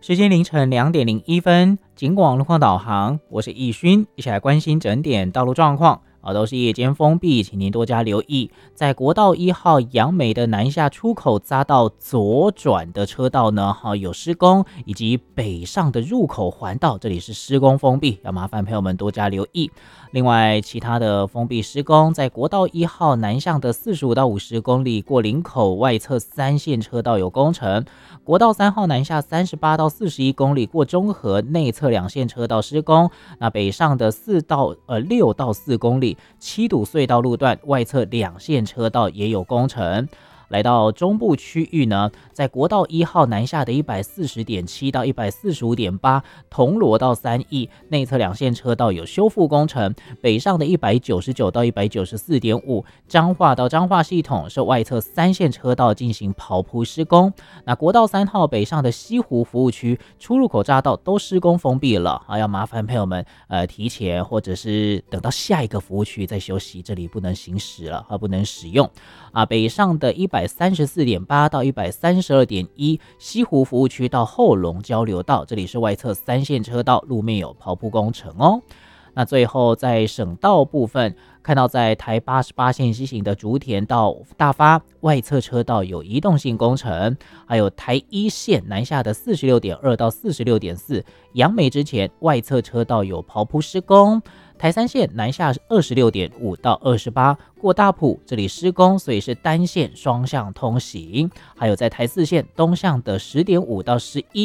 时间凌晨2:01，警广路况导航，我是易勋，一起来关心整点道路状况。都是夜间封闭，请您多加留意。在国道1号杨梅的南下出口匝道左转的车道呢，有施工，以及北上的入口环道，这里是施工封闭，要麻烦朋友们多加留意。另外，其他的封闭施工，在国道1号南向的45到50公里过林口外侧3线车道有工程，国道3号南下38到41公里过中和内侧2线车道施工，那北上的6到4公里七堵隧道路段外侧2线车道也有工程。来到中部区域呢，在国道1号南下的140.7到145.8铜锣到3义内侧2线车道有修复工程，北上的199到194.5彰化到彰化系统是外侧3线车道进行刨铺施工。那国道3号北上的西湖服务区出入口匝道都施工封闭了，要麻烦朋友们提前或者是等到下一个服务区再休息，这里不能行驶了，不能使用。北上的134.8到132.1西湖服务区到后龙交流道，这里是外侧3线车道，路面有刨铺工程哦。那最后在省道部分，看到在台88线西行的竹田到大发外侧车道有移动性工程，还有台1线南下的46.2到46.4杨梅之前外侧车道有刨铺施工，台3线南下26.5到28过大埔，这里施工，所以是单线双向通行。还有在台4线东向的10.5到11